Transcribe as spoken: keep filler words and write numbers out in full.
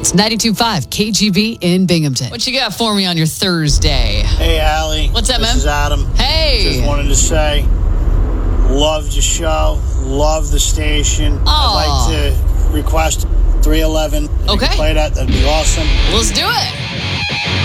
It's ninety-two point five K G B in Binghamton. What you got for me on your Thursday? Hey, Allie. What's up, this man? This is Adam. Hey. Just wanted to say, love the show, love the station. Aww. I'd like to request three eleven. Okay. Play that, that'd be awesome. Let's do it.